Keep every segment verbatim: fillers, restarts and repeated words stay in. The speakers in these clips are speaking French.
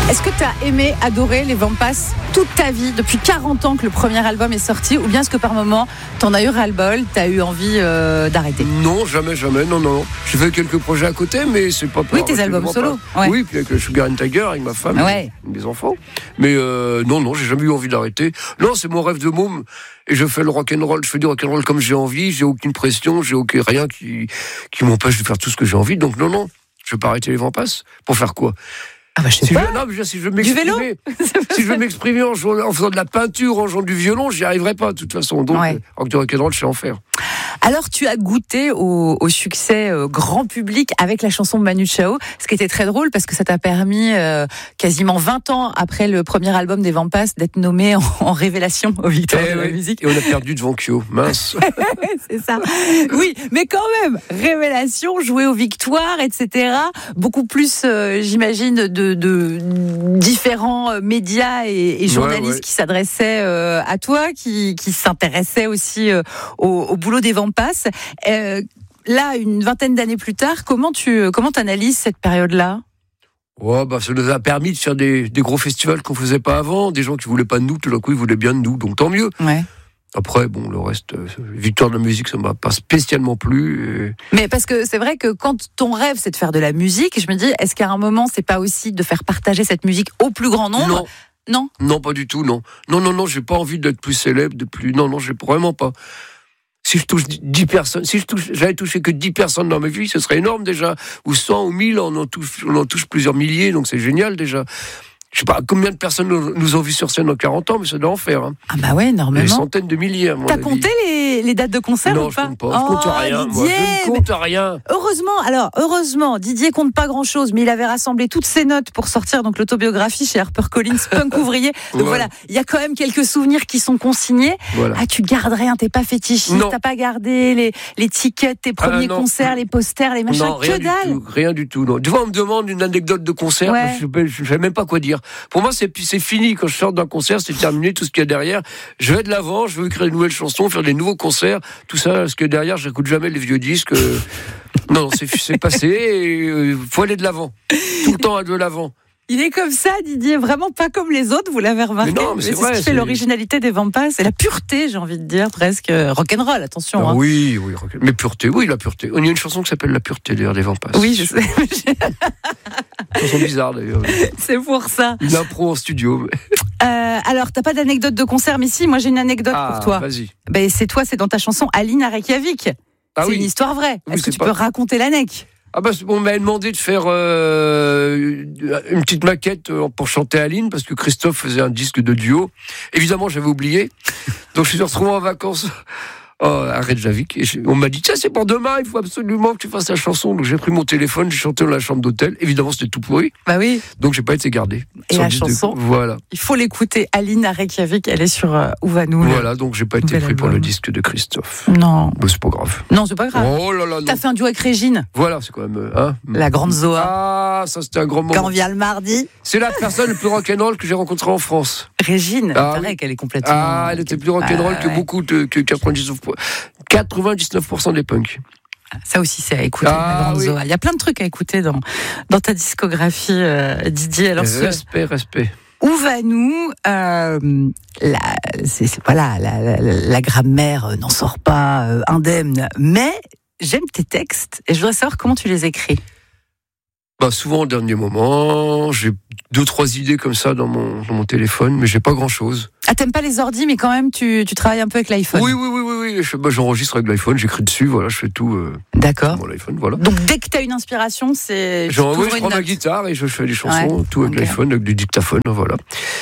Est-ce que tu as aimé, adoré les Vampas toute ta vie, depuis quarante ans que le premier album est sorti, ou bien est-ce que par moment, t'en as eu ras-le-bol, t'as eu envie euh, d'arrêter? Non, jamais, jamais, non, non. J'ai fait quelques projets à côté, mais c'est pas pour Oui, tes albums solo. Ouais. Oui, puis avec le Sugar and Tiger, avec ma femme, ouais. et mes enfants. Mais euh, non, non, j'ai jamais eu envie d'arrêter. Non, c'est mon rêve de môme, et je fais le rock'n'roll, je fais du rock'n'roll comme j'ai envie, j'ai aucune pression, j'ai aucun, rien qui, qui m'empêche de faire tout ce que j'ai envie, donc non, non, je vais pas arrêter les Vampas. Pour faire quoi? Ah bah je sais si pas. Je, non, mais si je veux m'exprimer, si je veux m'exprimer en, jouant, en faisant de la peinture, en jouant du violon, j'y arriverai pas de toute façon. Donc, ouais. en rock'n'roll, je sais en faire. Alors, tu as goûté au, au succès euh, grand public avec la chanson de Manu Chao, ce qui était très drôle parce que ça t'a permis, euh, quasiment vingt ans après le premier album des Vampas, d'être nommé en, en révélation aux Victoires eh de oui. la musique. Et on a perdu devant Kyo, mince. C'est ça. Oui, mais quand même, révélation, jouer aux Victoires, et cetera. Beaucoup plus, euh, j'imagine, de, de différents médias et, et journalistes ouais, ouais. qui s'adressaient euh, à toi, qui, qui s'intéressaient aussi euh, au, au boulot des Vampas. Euh, là, une vingtaine d'années plus tard, comment tu comment t'analyses cette période-là? Ouais, bah, ça nous a permis de faire des, des gros festivals qu'on faisait pas avant, des gens qui voulaient pas de nous, tout d'un coup ils voulaient bien de nous, donc tant mieux. Ouais. Après, bon, le reste, euh, Victoire de la musique, ça m'a pas spécialement plu. Et... Mais parce que c'est vrai que quand ton rêve, c'est de faire de la musique, je me dis, est-ce qu'à un moment, c'est pas aussi de faire partager cette musique au plus grand nombre? Non. Non, non, pas du tout, non. Non, non, non, j'ai pas envie d'être plus célèbre, de plus. Non, non, j'ai vraiment pas. Si je touche dix personnes, si je touche, j'avais touché que dix personnes dans ma vie, ce serait énorme déjà. Ou cent ou mille, on en touche, on en touche plusieurs milliers, donc c'est génial déjà. Je sais pas combien de personnes nous ont vu sur scène en quarante ans, mais ça doit en faire. Hein. Ah bah ouais, normalement. Des centaines de milliers, à mon T'as avis. compté les, les dates de concert non, ou pas? Non, je compte pas. Je compte oh, rien. Didier, moi. Je ne compte rien. Heureusement, alors, heureusement, Didier compte pas grand-chose, mais il avait rassemblé toutes ses notes pour sortir donc l'autobiographie chez HarperCollins, Punk ouvrier. Donc ouais. voilà, il y a quand même quelques souvenirs qui sont consignés. Voilà. Ah, tu gardes rien, t'es pas fétichiste, t'as pas gardé les, les tickets, tes premiers ah, concerts, les posters, les machins, non, rien que dalle. Du tout, rien du tout, non. Tu vois, on me demande une anecdote de concert, ouais. je ne sais même pas quoi dire. Pour moi, c'est c'est fini. Quand je sors d'un concert, c'est terminé. Tout ce qu'il y a derrière, je vais de l'avant. Je veux écrire de nouvelles chansons, faire des nouveaux concerts. Tout ça, ce qu'il y a derrière, je n'écoute jamais les vieux disques. non, non, c'est, c'est passé. Il faut aller de l'avant. Tout le temps de l'avant. Il est comme ça, Didier, vraiment pas comme les autres, vous l'avez remarqué. Mais non, mais c'est, mais c'est vrai, ce qui fait c'est... l'originalité des Vampas, c'est la pureté, j'ai envie de dire, presque. Rock'n'roll, attention. Ah, hein. Oui, oui, rock... mais pureté, oui, la pureté. Il y a une chanson qui s'appelle La pureté, d'ailleurs, des Vampas. Oui, je sais. Une chanson bizarre, d'ailleurs. C'est pour ça. Une impro en studio. Euh, alors, t'as pas d'anecdote de concert, mais si, moi j'ai une anecdote ah, pour toi. Vas-y. Ben, c'est toi, c'est dans ta chanson Aline à Reykjavik. Ah, c'est oui. une histoire vraie. Oui, Est-ce que tu pas... peux raconter l'anecdote? Ah bah, on m'a demandé de faire euh, une petite maquette pour chanter Aline, parce que Christophe faisait un disque de duo. Évidemment, j'avais oublié. Donc, je suis retrouvé en vacances oh, à Reykjavik. Et je, on m'a dit, tiens, c'est pour demain, il faut absolument que tu fasses la chanson. Donc, j'ai pris mon téléphone, j'ai chanté dans la chambre d'hôtel. Évidemment, c'était tout pourri. Bah oui. Donc, j'ai pas été gardé. Et la chanson, de... voilà. Il faut l'écouter. Aline à Reykjavik, elle est sur euh, Ouvanou. Voilà, donc j'ai pas été pris pour le disque de Christophe. Non. Bah, c'est pas grave. Non, c'est pas grave. Oh là là, non. T'as fait un duo avec Régine. Voilà, c'est quand même. Hein, la grande Zoa. Ah, ça c'était un grand moment. Quand on vient le mardi. C'est la personne le plus rock'n'roll que j'ai rencontrée en France. Régine, ah, c'est vrai oui. qu'elle est complètement. Ah, elle était plus rock'n'roll ah, que ouais. beaucoup, de, que quatre-vingt-dix-neuf pour cent des punks. Ça aussi, c'est à écouter. Ah, oui. Il y a plein de trucs à écouter dans, dans ta discographie, euh, Didier. Alors, respect, ce... respect. Ouvanou, euh, la, c'est, c'est, voilà, la, la, la grammaire n'en sort pas euh, indemne, mais j'aime tes textes et je voudrais savoir comment tu les écris. Bah, souvent au dernier moment, j'ai deux, trois idées comme ça dans mon, dans mon téléphone, mais j'ai pas grand chose. Ah, t'aimes pas les ordis, mais quand même, tu, tu travailles un peu avec l'iPhone. Oui, oui, oui, oui, oui. Je, bah, j'enregistre avec l'iPhone, j'écris dessus, voilà, je fais tout. Euh, D'accord. Mon iPhone, voilà. Donc, dès que t'as une inspiration, c'est. Genre, oui, je prends ma guitare et je fais des chansons, ouais, tout avec okay. l'iPhone, avec du dictaphone, voilà.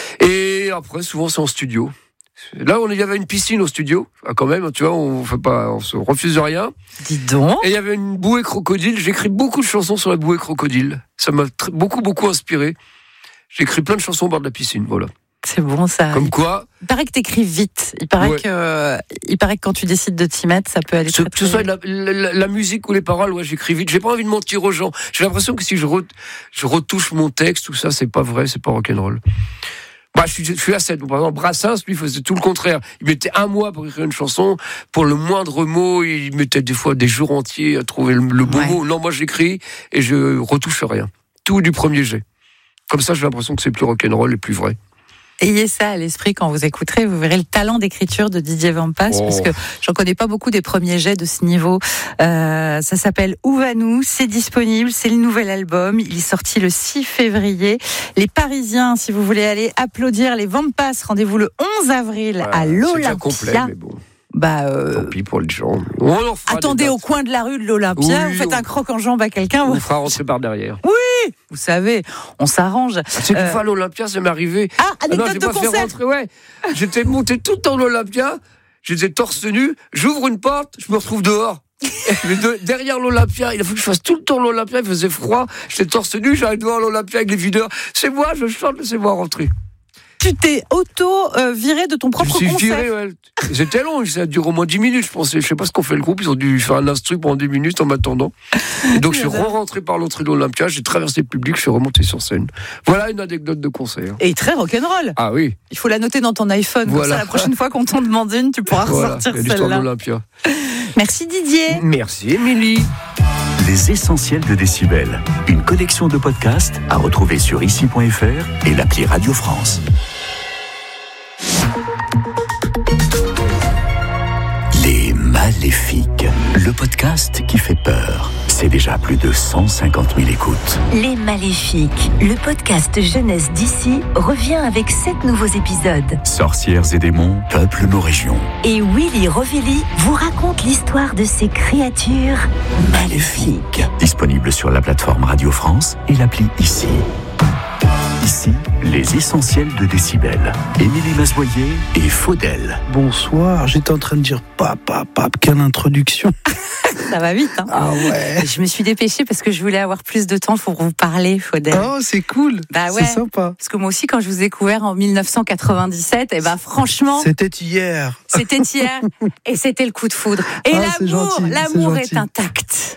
Et après, souvent, c'est en studio. Là, on, il y avait une piscine au studio, quand même, tu vois, on fait pas, on se refuse de rien. Dis donc. Et il y avait une bouée crocodile. J'écris beaucoup de chansons sur la bouée crocodile. Ça m'a tr- beaucoup, beaucoup inspiré. J'écris plein de chansons au bord de la piscine, voilà. C'est bon, ça. Comme quoi. Il paraît que t'écris vite. Il paraît ouais. que, euh, il paraît que quand tu décides de t'y mettre, ça peut aller très, très, très vite. Que ce soit la, la, la musique ou les paroles, ouais, j'écris vite. J'ai pas envie de mentir aux gens. J'ai l'impression que si je, re, je retouche mon texte, tout ça, c'est pas vrai, c'est pas rock'n'roll. Bah, je suis, je suis à sept. Par exemple, Brassens, lui, faisait tout le contraire. Il mettait un mois pour écrire une chanson. Pour le moindre mot, il mettait des fois des jours entiers à trouver le, le bon ouais. mot. Non, moi, j'écris et je retouche rien. Tout du premier jet. comme ça, j'ai l'impression que c'est plus rock'n'roll et plus vrai. Ayez ça à l'esprit quand vous écouterez, vous verrez le talent d'écriture de Didier Vampas, oh. parce que j'en connais pas beaucoup des premiers jets de ce niveau. Euh, ça s'appelle Où va-nous, c'est disponible, c'est le nouvel album, il est sorti le six février. Les Parisiens, si vous voulez aller applaudir les Vampas, rendez-vous le onze avril ouais, à l'Olympia. C'est complet, mais bon. Bah euh... Tant pis pour les gens. Attendez au coin de la rue de l'Olympia, oui, vous faites on... un croc en jambe à quelqu'un. On vous fera rentrer par derrière. Oui, vous savez, on s'arrange. C'est euh... une fois à l'Olympia, ça m'est arrivé. Ah, anecdote non, de pas concert. Fait rentrer, ouais. J'étais monté tout le temps dans l'Olympia, j'étais torse nu, j'ouvre une porte, je me retrouve dehors. Mais de, derrière l'Olympia, il a fallu que je fasse tout le temps l'Olympia, il faisait froid, j'étais torse nu, j'arrive devant l'Olympia avec les videurs. C'est moi, je chante, c'est moi rentrer. Tu t'es auto-viré euh, de ton propre je me suis concert. Viré, ouais. C'était long, ça a duré au moins dix minutes, je pensais. Je sais pas ce qu'on fait le groupe, ils ont dû faire un instru pendant dix minutes en m'attendant. Et donc je suis re-rentré par l'entrée de l'Olympia, j'ai traversé le public, je suis remonté sur scène. Voilà une anecdote de concert. Et très rock'n'roll. Ah oui. Il faut la noter dans ton iPhone, voilà. Comme ça la prochaine fois qu'on t'en demande une, tu pourras voilà, ressortir l'histoire celle-là. de l'Olympia. Merci Didier. Merci Émilie. Les essentiels de Décibel, une collection de podcasts à retrouver sur ici point f r et l'appli Radio France. Les Maléfiques, le podcast qui fait peur. C'est déjà plus de cent cinquante mille écoutes. Les Maléfiques, le podcast jeunesse d'ici, revient avec sept nouveaux épisodes. Sorcières et démons peuplent nos régions. Et Willy Rovelli vous raconte l'histoire de ces créatures maléfiques. Disponible sur la plateforme Radio France et l'appli Ici. Ici, les essentiels de Décibel. Émilie Masboyer et Faudel. Bonsoir, j'étais en train de dire papa, papa, quelle introduction. Ça va vite, hein. Ah ouais. Je me suis dépêchée parce que je voulais avoir plus de temps pour vous parler, Faudel. Oh, c'est cool. Bah ouais. C'est sympa. Parce que moi aussi, quand je vous ai découvert en dix-neuf cent quatre-vingt-dix-sept, et bah franchement. C'était hier. C'était hier. Et c'était le coup de foudre. Et ah, l'amour, c'est gentil, l'amour c'est est gentil. intact.